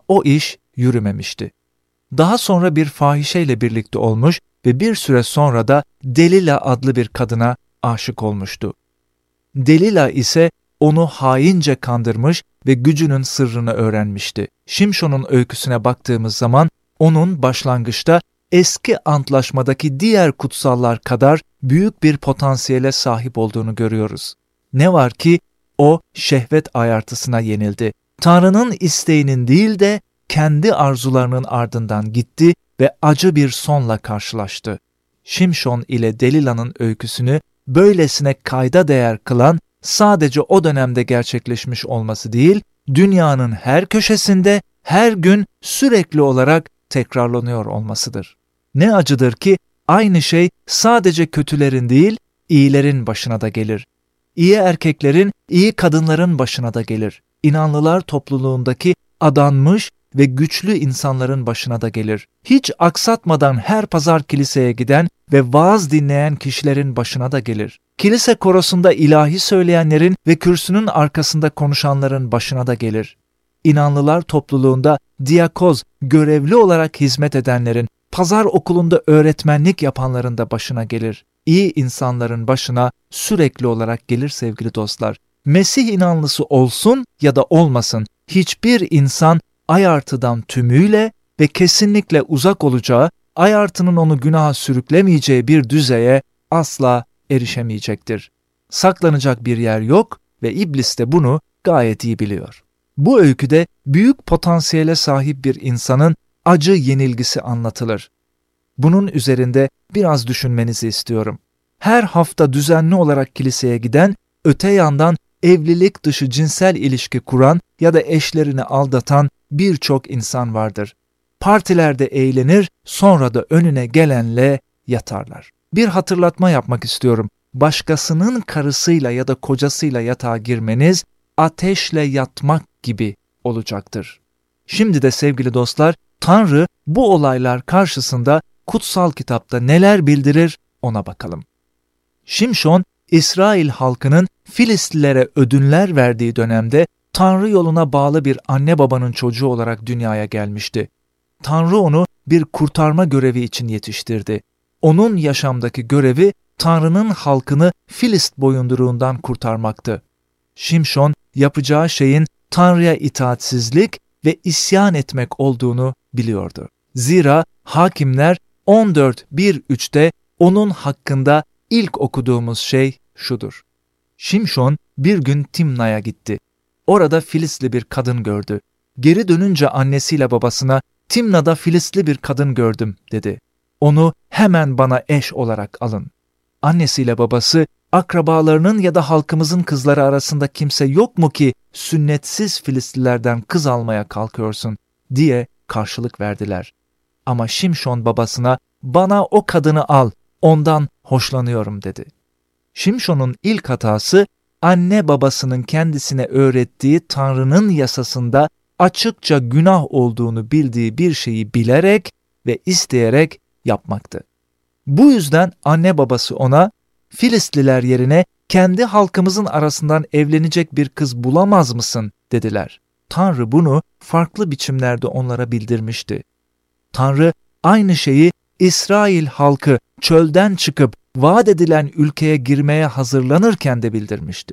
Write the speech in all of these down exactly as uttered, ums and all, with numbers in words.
o iş yürümemişti. Daha sonra bir fahişeyle birlikte olmuş ve bir süre sonra da Delila adlı bir kadına aşık olmuştu. Delila ise onu haince kandırmış ve gücünün sırrını öğrenmişti. Şimşon'un öyküsüne baktığımız zaman onun başlangıçta eski antlaşmadaki diğer kutsallar kadar büyük bir potansiyele sahip olduğunu görüyoruz. Ne var ki o şehvet ayartısına yenildi. Tanrı'nın isteğinin değil de kendi arzularının ardından gitti ve acı bir sonla karşılaştı. Şimşon ile Delila'nın öyküsünü böylesine kayda değer kılan sadece o dönemde gerçekleşmiş olması değil, dünyanın her köşesinde her gün sürekli olarak tekrarlanıyor olmasıdır. Ne acıdır ki aynı şey sadece kötülerin değil, iyilerin başına da gelir. İyi erkeklerin, iyi kadınların başına da gelir. İnanlılar topluluğundaki adanmış ve güçlü insanların başına da gelir. Hiç aksatmadan her pazar kiliseye giden ve vaaz dinleyen kişilerin başına da gelir. Kilise korosunda ilahi söyleyenlerin ve kürsünün arkasında konuşanların başına da gelir. İnanlılar topluluğunda diyakoz, görevli olarak hizmet edenlerin, pazar okulunda öğretmenlik yapanların da başına gelir. İyi insanların başına sürekli olarak gelir sevgili dostlar. Mesih inanlısı olsun ya da olmasın, hiçbir insan ayartıdan tümüyle ve kesinlikle uzak olacağı, ayartının onu günaha sürüklemeyeceği bir düzeye asla erişemeyecektir. Saklanacak bir yer yok ve iblis de bunu gayet iyi biliyor. Bu öyküde büyük potansiyele sahip bir insanın acı yenilgisi anlatılır. Bunun üzerinde biraz düşünmenizi istiyorum. Her hafta düzenli olarak kiliseye giden, öte yandan evlilik dışı cinsel ilişki kuran ya da eşlerini aldatan birçok insan vardır. Partilerde eğlenir, sonra da önüne gelenle yatarlar. Bir hatırlatma yapmak istiyorum. Başkasının karısıyla ya da kocasıyla yatağa girmeniz ateşle yatmak gibi olacaktır. Şimdi de sevgili dostlar, Tanrı bu olaylar karşısında kutsal kitapta neler bildirir ona bakalım. Şimşon, İsrail halkının Filistlilere ödünler verdiği dönemde Tanrı yoluna bağlı bir anne babanın çocuğu olarak dünyaya gelmişti. Tanrı onu bir kurtarma görevi için yetiştirdi. Onun yaşamdaki görevi Tanrı'nın halkını Filist boyunduruğundan kurtarmaktı. Şimşon yapacağı şeyin Tanrı'ya itaatsizlik ve isyan etmek olduğunu biliyordu. Zira Hakimler on dört bir üçte onun hakkında ilk okuduğumuz şey şudur. Şimşon bir gün Timna'ya gitti. Orada Filistli bir kadın gördü. Geri dönünce annesiyle babasına Timna'da Filistli bir kadın gördüm dedi. Onu hemen bana eş olarak alın. Annesiyle babası akrabalarının ya da halkımızın kızları arasında kimse yok mu ki sünnetsiz Filistlilerden kız almaya kalkıyorsun diye karşılık verdiler. Ama Şimşon babasına bana o kadını al, ondan hoşlanıyorum dedi. Şimşon'un ilk hatası anne babasının kendisine öğrettiği Tanrı'nın yasasında açıkça günah olduğunu bildiği bir şeyi bilerek ve isteyerek yapmaktı. Bu yüzden anne babası ona Filistliler yerine kendi halkımızın arasından evlenecek bir kız bulamaz mısın dediler. Tanrı bunu farklı biçimlerde onlara bildirmişti. Tanrı aynı şeyi İsrail halkı çölden çıkıp vaat edilen ülkeye girmeye hazırlanırken de bildirmişti.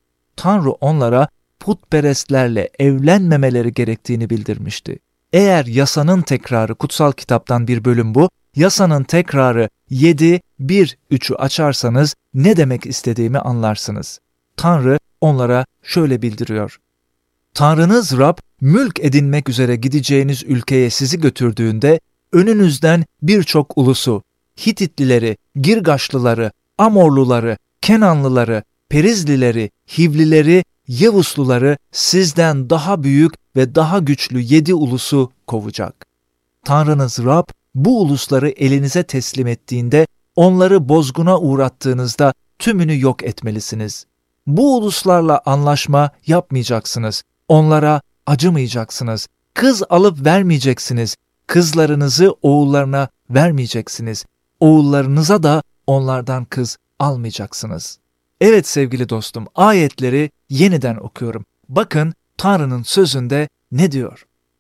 Tanrı onlara putperestlerle evlenmemeleri gerektiğini bildirmişti. Eğer yasanın tekrarı kutsal kitaptan bir bölüm bu, yasanın tekrarı yedi bir üçü açarsanız ne demek istediğimi anlarsınız. Tanrı onlara şöyle bildiriyor. Tanrınız Rab, mülk edinmek üzere gideceğiniz ülkeye sizi götürdüğünde önünüzden birçok ulusu, Hititlileri, Girgaşlıları, Amorluları, Kenanlıları, Perizlileri, Hivlileri, Yevusluları sizden daha büyük ve daha güçlü yedi ulusu kovacak. Tanrınız Rab bu ulusları elinize teslim ettiğinde onları bozguna uğrattığınızda tümünü yok etmelisiniz. Bu uluslarla anlaşma yapmayacaksınız. Onlara acımayacaksınız. Kız alıp vermeyeceksiniz. Kızlarınızı oğullarına vermeyeceksiniz. Oğullarınıza da onlardan kız almayacaksınız. Evet sevgili dostum, ayetleri yeniden okuyorum. Bakın Tanrı'nın sözünde ne diyor?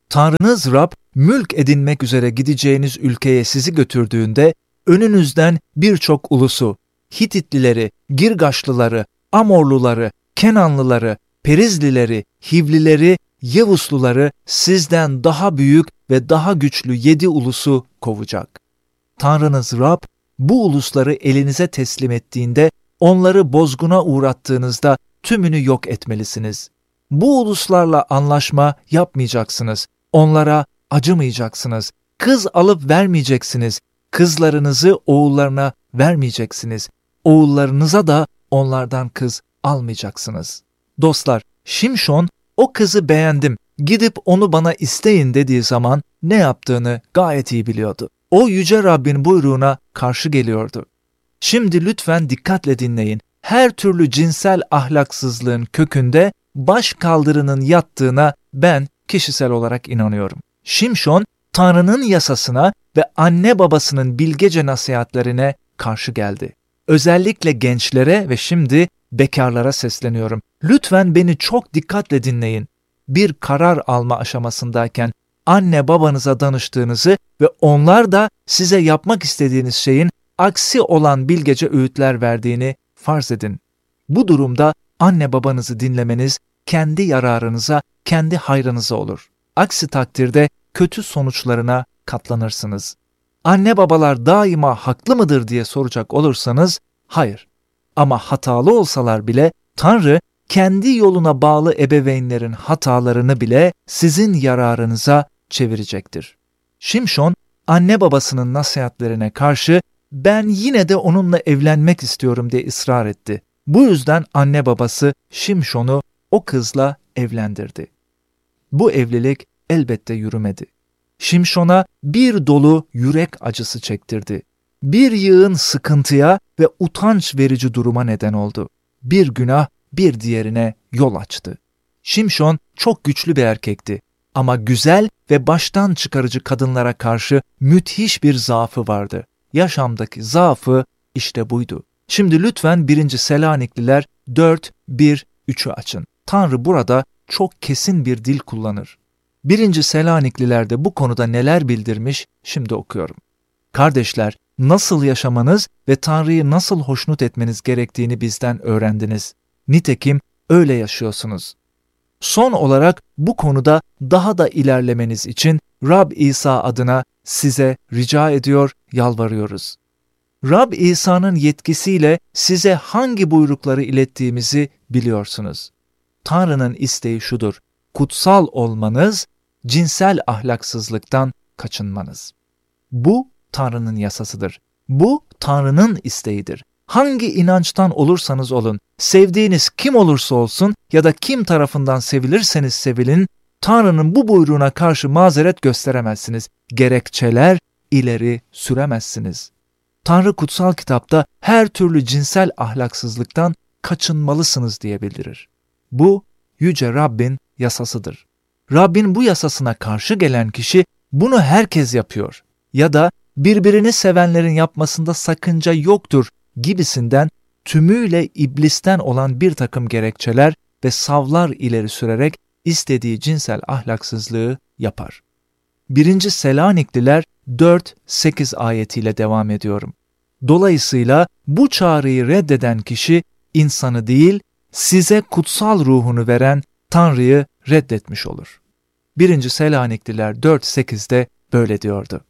Tanrınız Rab, mülk edinmek üzere gideceğiniz ülkeye sizi götürdüğünde, önünüzden birçok ulusu, Hititlileri, Girgaşlıları, Amorluları, Kenanlıları, Perizlileri, Hivlileri, Yevusluları sizden daha büyük ve daha güçlü yedi ulusu kovacak. Tanrınız Rab, bu ulusları elinize teslim ettiğinde, onları bozguna uğrattığınızda tümünü yok etmelisiniz. Bu uluslarla anlaşma yapmayacaksınız. Onlara acımayacaksınız. Kız alıp vermeyeceksiniz. Kızlarınızı oğullarına vermeyeceksiniz. Oğullarınıza da onlardan kız almayacaksınız. Dostlar, Şimşon, o kızı beğendim, gidip onu bana isteyin dediği zaman ne yaptığını gayet iyi biliyordu. O Yüce Rabbin buyruğuna karşı geliyordu. Şimdi lütfen dikkatle dinleyin. Her türlü cinsel ahlaksızlığın kökünde baş kaldırının yattığına ben kişisel olarak inanıyorum. Şimşon, Tanrı'nın yasasına ve anne babasının bilgece nasihatlerine karşı geldi. Özellikle gençlere ve şimdi bekarlara sesleniyorum. Lütfen beni çok dikkatle dinleyin. Bir karar alma aşamasındayken anne babanıza danıştığınızı ve onlar da size yapmak istediğiniz şeyin aksi olan bilgece öğütler verdiğini farz edin. Bu durumda anne babanızı dinlemeniz kendi yararınıza, kendi hayrınıza olur. Aksi takdirde kötü sonuçlarına katlanırsınız. Anne babalar daima haklı mıdır diye soracak olursanız, hayır. Ama hatalı olsalar bile Tanrı kendi yoluna bağlı ebeveynlerin hatalarını bile sizin yararınıza çevirecektir. Şimşon, anne babasının nasihatlerine karşı ben yine de onunla evlenmek istiyorum diye ısrar etti. Bu yüzden anne babası Şimşon'u o kızla evlendirdi. Bu evlilik elbette yürümedi. Şimşon'a bir dolu yürek acısı çektirdi. Bir yığın sıkıntıya ve utanç verici duruma neden oldu. Bir günah bir diğerine yol açtı. Şimşon çok güçlü bir erkekti ama güzel ve baştan çıkarıcı kadınlara karşı müthiş bir zaafı vardı. Yaşamdaki zaafı işte buydu. Şimdi lütfen birinci Selanikliler dört bir üçü açın. Tanrı burada çok kesin bir dil kullanır. birinci Selanikliler'de bu konuda neler bildirmiş şimdi okuyorum. Kardeşler, nasıl yaşamanız ve Tanrı'yı nasıl hoşnut etmeniz gerektiğini bizden öğrendiniz. Nitekim öyle yaşıyorsunuz. Son olarak bu konuda daha da ilerlemeniz için Rab İsa adına size rica ediyor, yalvarıyoruz. Rab İsa'nın yetkisiyle size hangi buyrukları ilettiğimizi biliyorsunuz. Tanrı'nın isteği şudur: kutsal olmanız, cinsel ahlaksızlıktan kaçınmanız. Bu Tanrı'nın yasasıdır. Bu Tanrı'nın isteğidir. Hangi inançtan olursanız olun, sevdiğiniz kim olursa olsun ya da kim tarafından sevilirseniz sevilin, Tanrı'nın bu buyruğuna karşı mazeret gösteremezsiniz. Gerekçeler ileri süremezsiniz. Tanrı kutsal kitapta her türlü cinsel ahlaksızlıktan kaçınmalısınız diye bildirir. Bu Yüce Rabbin yasasıdır. Rabbin bu yasasına karşı gelen kişi bunu herkes yapıyor ya da birbirini sevenlerin yapmasında sakınca yoktur gibisinden tümüyle iblisten olan bir takım gerekçeler ve savlar ileri sürerek istediği cinsel ahlaksızlığı yapar. birinci Selanikliler dört sekiz ayetiyle devam ediyorum. Dolayısıyla bu çağrıyı reddeden kişi insanı değil, size kutsal ruhunu veren Tanrı'yı reddetmiş olur. birinci Selanikliler dört sekizde böyle diyordu.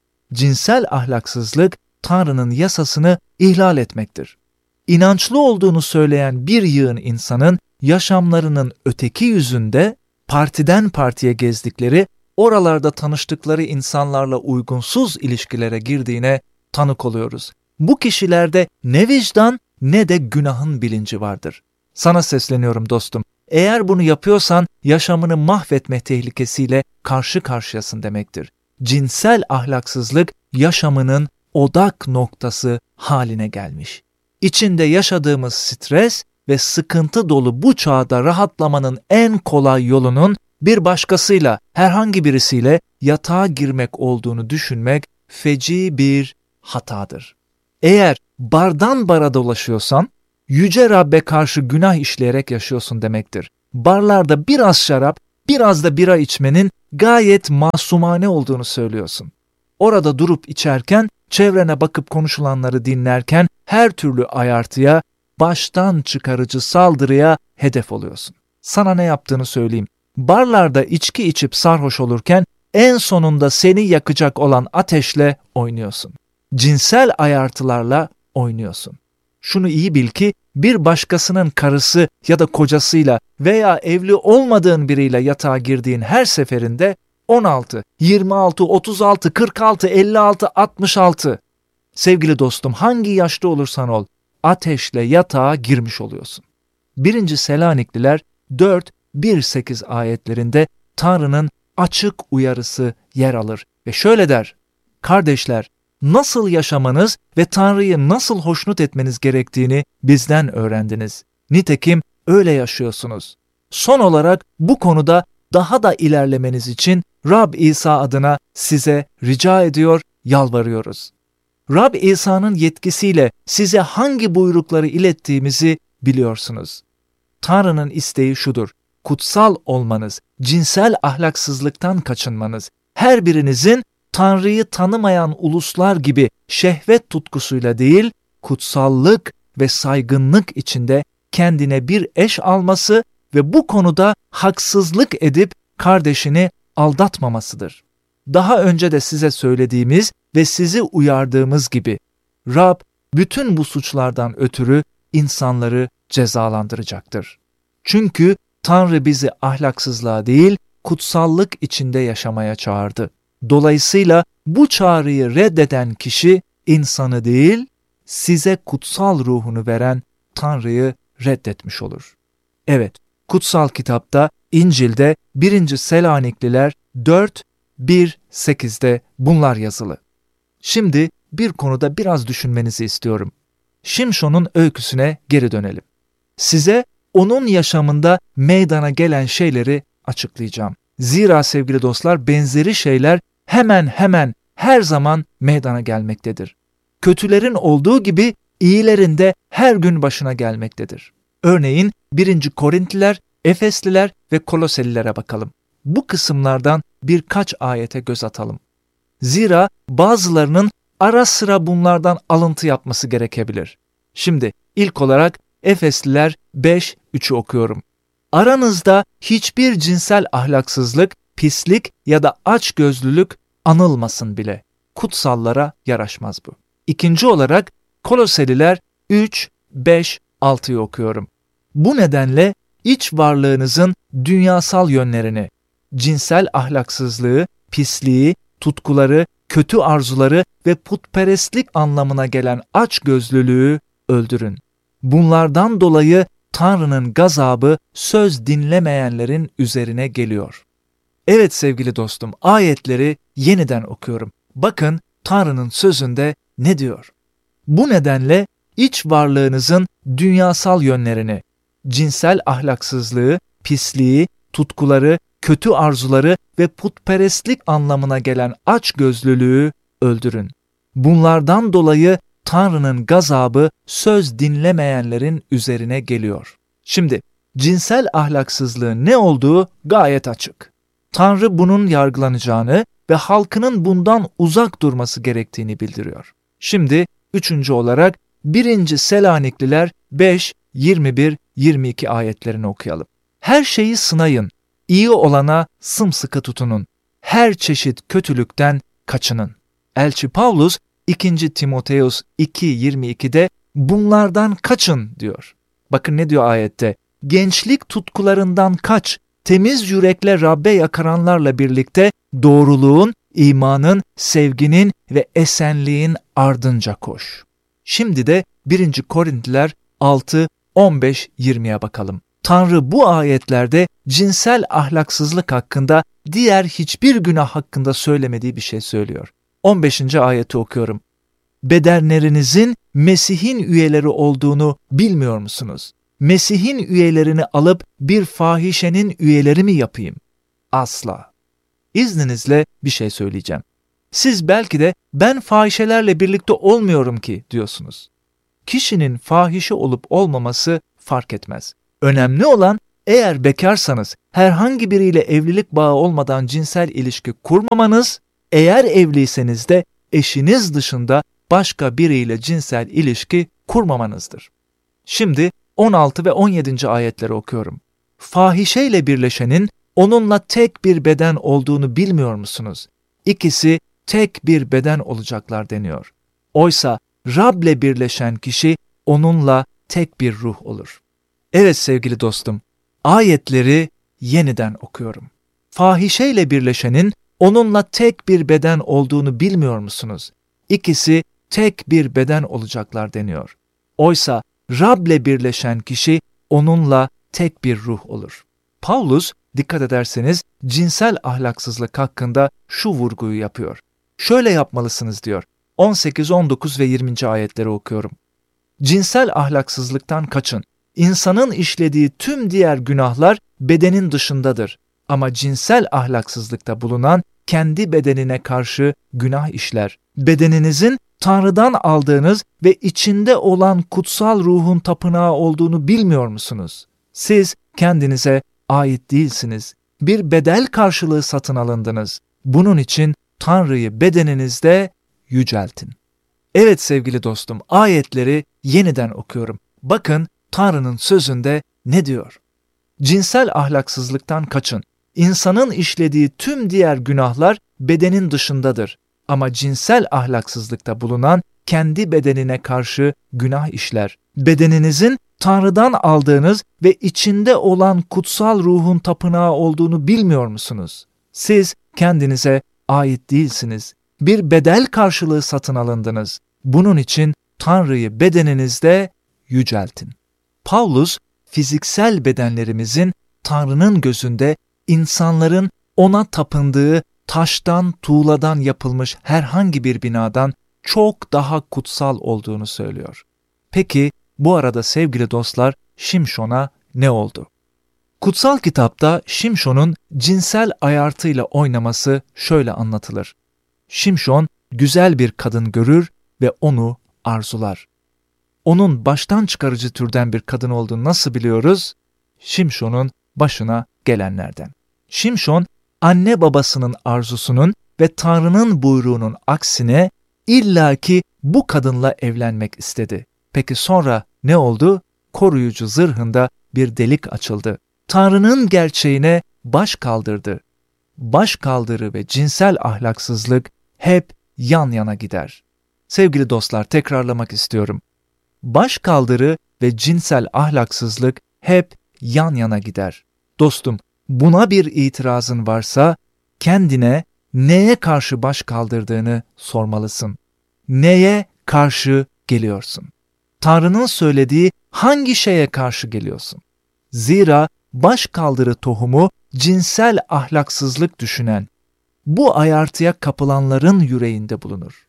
Cinsel ahlaksızlık Tanrı'nın yasasını ihlal etmektir. İnançlı olduğunu söyleyen bir yığın insanın yaşamlarının öteki yüzünde partiden partiye gezdikleri, oralarda tanıştıkları insanlarla uygunsuz ilişkilere girdiğine tanık oluyoruz. Bu kişilerde ne vicdan ne de günahın bilinci vardır. Sana sesleniyorum dostum. Eğer bunu yapıyorsan yaşamını mahvetme tehlikesiyle karşı karşıyasın demektir. Cinsel ahlaksızlık yaşamının odak noktası haline gelmiş. İçinde yaşadığımız stres ve sıkıntı dolu bu çağda rahatlamanın en kolay yolunun bir başkasıyla, herhangi birisiyle yatağa girmek olduğunu düşünmek feci bir hatadır. Eğer bardan bara dolaşıyorsan, Yüce Rabbe karşı günah işleyerek yaşıyorsun demektir. Barlarda biraz şarap, biraz da bira içmenin gayet masumane olduğunu söylüyorsun. Orada durup içerken, çevrene bakıp konuşulanları dinlerken her türlü ayartıya, baştan çıkarıcı saldırıya hedef oluyorsun. Sana ne yaptığını söyleyeyim. Barlarda içki içip sarhoş olurken en sonunda seni yakacak olan ateşle oynuyorsun. Cinsel ayartılarla oynuyorsun. Şunu iyi bil ki bir başkasının karısı ya da kocasıyla veya evli olmadığın biriyle yatağa girdiğin her seferinde on altı, yirmi altı, otuz altı, kırk altı, elli altı, altmış altı. Sevgili dostum, hangi yaşta olursan ol, ateşle yatağa girmiş oluyorsun. birinci Selanikliler dört bir sekiz ayetlerinde Tanrı'nın açık uyarısı yer alır ve şöyle der: Kardeşler, nasıl yaşamanız ve Tanrı'yı nasıl hoşnut etmeniz gerektiğini bizden öğrendiniz. Nitekim öyle yaşıyorsunuz. Son olarak bu konuda daha da ilerlemeniz için Rab İsa adına size rica ediyor, yalvarıyoruz. Rab İsa'nın yetkisiyle size hangi buyrukları ilettiğimizi biliyorsunuz. Tanrı'nın isteği şudur: kutsal olmanız, cinsel ahlaksızlıktan kaçınmanız, her birinizin Tanrı'yı tanımayan uluslar gibi şehvet tutkusuyla değil, kutsallık ve saygınlık içinde kendine bir eş alması ve bu konuda haksızlık edip kardeşini aldatmamasıdır. Daha önce de size söylediğimiz ve sizi uyardığımız gibi Rab bütün bu suçlardan ötürü insanları cezalandıracaktır. Çünkü Tanrı bizi ahlaksızlığa değil, kutsallık içinde yaşamaya çağırdı. Dolayısıyla bu çağrıyı reddeden kişi insanı değil, size kutsal ruhunu veren Tanrı'yı reddetmiş olur. Evet, kutsal kitapta, İncil'de birinci Selanikliler dört bir sekizde bunlar yazılı. Şimdi bir konuda biraz düşünmenizi istiyorum. Şimşon'un öyküsüne geri dönelim. Size onun yaşamında meydana gelen şeyleri açıklayacağım. Zira sevgili dostlar, benzeri şeyler hemen hemen her zaman meydana gelmektedir. Kötülerin olduğu gibi iyilerin de her gün başına gelmektedir. Örneğin birinci Korintliler, Efesliler ve Koloselilere bakalım. Bu kısımlardan birkaç ayete göz atalım. Zira bazılarının ara sıra bunlardan alıntı yapması gerekebilir. Şimdi ilk olarak Efesliler beş üçü okuyorum. Aranızda hiçbir cinsel ahlaksızlık, pislik ya da açgözlülük anılmasın bile. Kutsallara yaraşmaz bu. İkinci olarak Koloseliler üç beş altıyı okuyorum. Bu nedenle iç varlığınızın dünyasal yönlerini, cinsel ahlaksızlığı, pisliği, tutkuları, kötü arzuları ve putperestlik anlamına gelen açgözlülüğü öldürün. Bunlardan dolayı Tanrı'nın gazabı söz dinlemeyenlerin üzerine geliyor. Evet sevgili dostum, ayetleri yeniden okuyorum. Bakın Tanrı'nın sözünde ne diyor? Bu nedenle iç varlığınızın dünyasal yönlerini, cinsel ahlaksızlığı, pisliği, tutkuları, kötü arzuları ve putperestlik anlamına gelen açgözlülüğü öldürün. Bunlardan dolayı Tanrı'nın gazabı söz dinlemeyenlerin üzerine geliyor. Şimdi cinsel ahlaksızlığın ne olduğu gayet açık. Tanrı bunun yargılanacağını ve halkının bundan uzak durması gerektiğini bildiriyor. Şimdi üçüncü olarak birinci Selanikliler beş yirmi bir yirmi iki ayetlerini okuyalım. Her şeyi sınayın, iyi olana sımsıkı tutunun, her çeşit kötülükten kaçının. Elçi Pavlus ikinci Timoteus iki yirmi ikide bunlardan kaçın diyor. Bakın ne diyor ayette? Gençlik tutkularından kaç, temiz yürekle Rabbe yakaranlarla birlikte doğruluğun, imanın, sevginin ve esenliğin ardınca koş. Şimdi de birinci Korintliler altı on beş yirmiye bakalım. Tanrı bu ayetlerde cinsel ahlaksızlık hakkında diğer hiçbir günah hakkında söylemediği bir şey söylüyor. on beşinci ayeti okuyorum. Bedenlerinizin Mesih'in üyeleri olduğunu bilmiyor musunuz? Mesih'in üyelerini alıp bir fahişenin üyeleri mi yapayım? Asla. İzninizle bir şey söyleyeceğim. Siz belki de ben fahişelerle birlikte olmuyorum ki diyorsunuz. Kişinin fahişe olup olmaması fark etmez. Önemli olan Eğer bekarsanız herhangi biriyle evlilik bağı olmadan cinsel ilişki kurmamanız, eğer evliyseniz de eşiniz dışında başka biriyle cinsel ilişki kurmamanızdır. Şimdi on altı ve on yedinci ayetleri okuyorum. Fahişeyle birleşenin onunla tek bir beden olduğunu bilmiyor musunuz? İkisi tek bir beden olacaklar deniyor. Oysa Rab'le birleşen kişi onunla tek bir ruh olur. Evet sevgili dostum, ayetleri yeniden okuyorum. Fahişeyle birleşenin onunla tek bir beden olduğunu bilmiyor musunuz? İkisi tek bir beden olacaklar deniyor. Oysa Rab'le birleşen kişi onunla tek bir ruh olur. Paulus, dikkat ederseniz cinsel ahlaksızlık hakkında şu vurguyu yapıyor. Şöyle yapmalısınız diyor. on sekiz, on dokuz ve yirminci ayetleri okuyorum. Cinsel ahlaksızlıktan kaçın. İnsanın işlediği tüm diğer günahlar bedenin dışındadır. Ama cinsel ahlaksızlıkta bulunan kendi bedenine karşı günah işler. Bedeninizin Tanrı'dan aldığınız ve içinde olan kutsal ruhun tapınağı olduğunu bilmiyor musunuz? Siz kendinize ait değilsiniz. Bir bedel karşılığı satın alındınız. Bunun için Tanrı'yı bedeninizde yüceltin. Evet sevgili dostum, ayetleri yeniden okuyorum. Bakın Tanrı'nın sözünde ne diyor? Cinsel ahlaksızlıktan kaçın. İnsanın işlediği tüm diğer günahlar bedenin dışındadır. Ama cinsel ahlaksızlıkta bulunan kendi bedenine karşı günah işler. Bedeninizin Tanrı'dan aldığınız ve içinde olan kutsal ruhun tapınağı olduğunu bilmiyor musunuz? Siz kendinize ait değilsiniz. Bir bedel karşılığı satın alındınız. Bunun için Tanrı'yı bedeninizde yüceltin. Paulus, fiziksel bedenlerimizin Tanrı'nın gözünde insanların ona tapındığı taştan, tuğladan yapılmış herhangi bir binadan çok daha kutsal olduğunu söylüyor. Peki bu arada sevgili dostlar, Şimşon'a ne oldu? Kutsal kitapta Şimşon'un cinsel ayartıyla oynaması şöyle anlatılır. Şimşon güzel bir kadın görür ve onu arzular. Onun baştan çıkarıcı türden bir kadın olduğunu nasıl biliyoruz? Şimşon'un başına gelenlerden. Şimşon, anne babasının arzusunun ve Tanrı'nın buyruğunun aksine illaki bu kadınla evlenmek istedi. Peki sonra ne oldu? Koruyucu zırhında bir delik açıldı. Tanrı'nın gerçeğine baş kaldırdı. Baş kaldırı ve cinsel ahlaksızlık hep yan yana gider. Sevgili dostlar, tekrarlamak istiyorum. Baş kaldırı ve cinsel ahlaksızlık hep yan yana gider. Dostum, buna bir itirazın varsa kendine neye karşı baş kaldırdığını sormalısın. Neye karşı geliyorsun? Tanrı'nın söylediği hangi şeye karşı geliyorsun? Zira baş kaldırı tohumu cinsel ahlaksızlık düşünen, bu ayartıya kapılanların yüreğinde bulunur.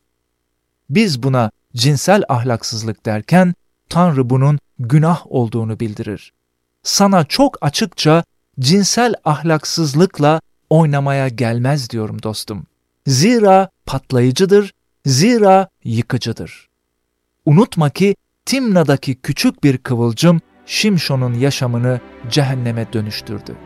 Biz buna cinsel ahlaksızlık derken Tanrı bunun günah olduğunu bildirir. Sana çok açıkça cinsel ahlaksızlıkla oynamaya gelmez diyorum dostum. Zira patlayıcıdır, zira yıkıcıdır. Unutma ki Timna'daki küçük bir kıvılcım Şimşon'un yaşamını cehenneme dönüştürdü.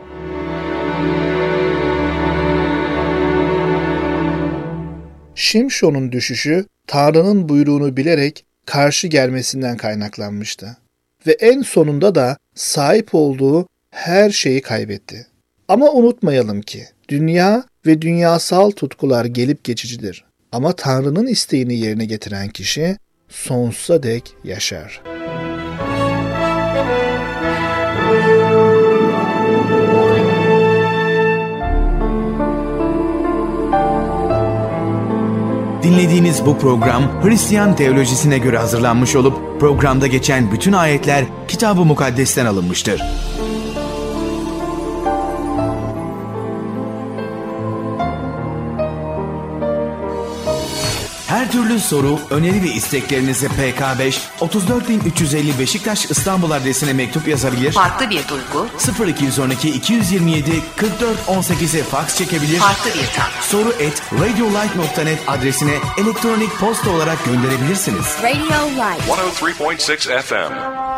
Şimşon'un düşüşü Tanrı'nın buyruğunu bilerek karşı gelmesinden kaynaklanmıştı. Ve en sonunda da sahip olduğu her şeyi kaybetti. Ama unutmayalım ki dünya ve dünyasal tutkular gelip geçicidir. Ama Tanrı'nın isteğini yerine getiren kişi sonsuza dek yaşar. Dinlediğiniz bu program Hristiyan teolojisine göre hazırlanmış olup programda geçen bütün ayetler Kitab-ı Mukaddes'ten alınmıştır. Her türlü soru, öneri ve isteklerinizi P K beş otuz dört bin üç yüz elli Beşiktaş İstanbul adresine mektup yazabilir. Farklı bir duygu. sıfır iki on iki iki yüz yirmi yedi kırk dört on sekize faks çekebilir. Farklı bir tat. Soru et radiolight nokta net adresine elektronik posta olarak gönderebilirsiniz. Radio Light one oh three point six F M